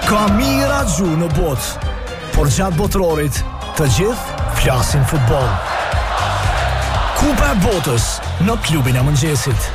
Ka mira gju në botë, por gjatë botrorit të gjithë flasin futboll. Kupa e botës në klubin e mëngjesit.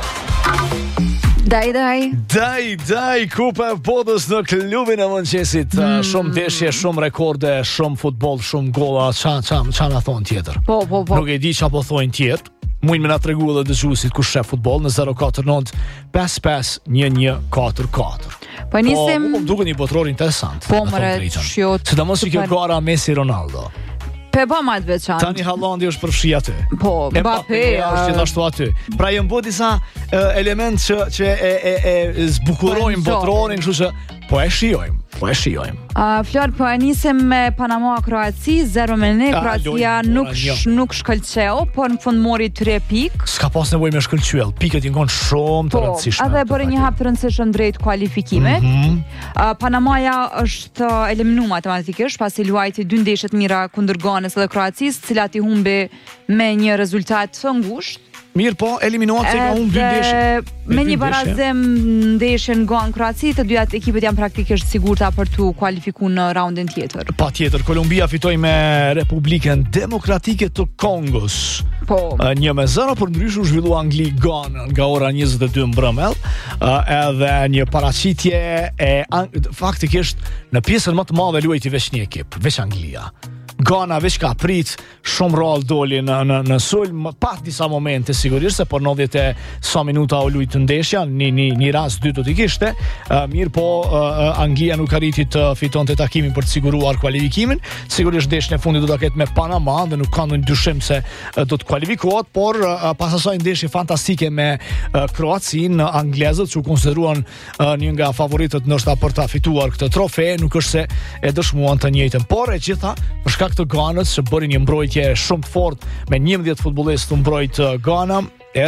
Daj, Kupa e botës në klubin e mëngjesit. Shumë deshje, shumë rekorde, shumë futboll, shumë golla. Qa na thonë tjetër? Po. Nuk e di qa po thonë tjetër. Mujnë me na tregu edhe dëgjuesit kush shef futboll në 049 55 1144. Po nisim. Po duket një botror interesant. Po mëre shjot. Sidomos që kjo gara Messi Ronaldo. Pe ba ma të veçantë. Tani Hallandi është përfshi aty. Po, Mbappé është gjithashtu aty. Pra janë bë disa element që e zbukurojnë botrorin, kështu që po e shijojmë. Flor, po e nisim me Panama Kroaci 0-1. Kroacia nuk shkëlqeu, por në fund mori 3 pikë. S'ka pas nevojë me shkëlqyell. Pikët janë shumë të rëndësishme. Edhe bëri një hap të rëndësishëm drejt kualifikimit. Panamaja është eliminuar matematikisht pasi luajti 2 ndeshje të mira kundër Ganës dhe Kroacisë, të cilat i humbi me një rezultat të ngushtë. Mirë po, eliminuat se ka humbë 2 ndeshje. Me një barazim ndeshjen Ganë-Kroaci, të dyat ekipet janë praktikisht sigurta për të kualifikuar në raundin tjetër. Patjetër, Kolumbia fitoi me Republikën Demokratike të Kongos. Po. 1-0, por ndryshe u zhvillua Angli-Ganë nga ora 22 mbrëmell, edhe një paraqitje faktikisht në pjesën më të madhe luajti veç një ekip, veç Anglia. Gana veç ka prit, shumë rall doli në sulm, pa disa momente sigurisht, se por 90 e sa minuta u lujt ndeshja, një rast dy do t'i kishte, mirë po Anglia nuk arriti të fitonte takimin për të siguruar kualifikimin. Sigurisht ndeshja e fundit do ta ketë me Panama dhe nuk ka ndonjë dyshim se do të kualifikohet, por pas asaj ndeshje fantastike me Kroacin, anglezët që u konsideruan një nga favoritët ndoshta për ta fituar këtë trofe, nuk është se e dëshmuan të njëjtën, por e gjitha për shkak të Ganës që bëri një mbrojtje shumë të fortë me 11 futbollistë të mbrojt Gana,